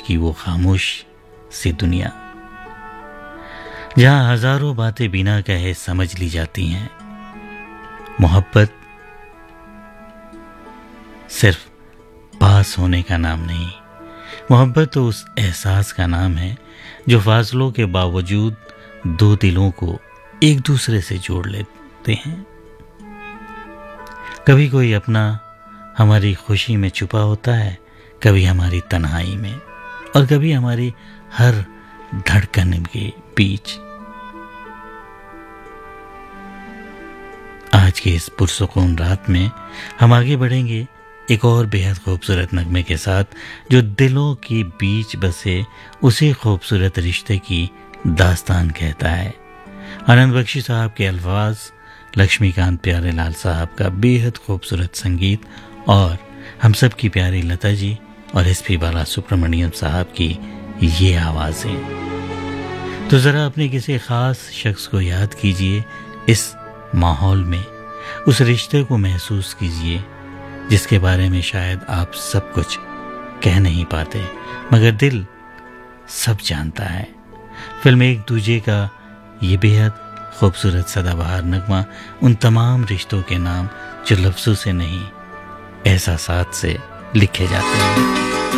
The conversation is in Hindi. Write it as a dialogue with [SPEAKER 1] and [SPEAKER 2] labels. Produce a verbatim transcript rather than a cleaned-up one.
[SPEAKER 1] की वो खामोश सी दुनिया जहां हजारों बातें बिना कहे समझ ली जाती हैं। मोहब्बत सिर्फ पास होने का नाम नहीं, मोहब्बत तो उस एहसास का नाम है जो फासलों के बावजूद दो दिलों को एक दूसरे से जोड़ लेते हैं। कभी कोई अपना हमारी खुशी में छुपा होता है, कभी हमारी तन्हाई में, और कभी हमारी हर धड़कन के बीच। आज की इस पुरसुकून रात में हम आगे बढ़ेंगे एक और बेहद खूबसूरत नगमे के साथ, जो दिलों के बीच बसे उसी खूबसूरत रिश्ते की दास्तान कहता है। आनंद बख्शी साहब के अल्फाज, लक्ष्मीकांत प्यारेलाल साहब का बेहद खूबसूरत संगीत और हम सब की प्यारी लता जी और एस पी बालासुब्रमण्यम साहब की ये आवाज़ें। तो ज़रा अपने किसी ख़ास शख्स को याद कीजिए, इस माहौल में उस रिश्ते को महसूस कीजिए जिसके बारे में शायद आप सब कुछ कह नहीं पाते मगर दिल सब जानता है। फिल्म एक दूजे का ये बेहद खूबसूरत सदाबहार नगमा उन तमाम रिश्तों के नाम जो लफ्ज़ों से नहीं एहसासात से लिखे जाते हैं।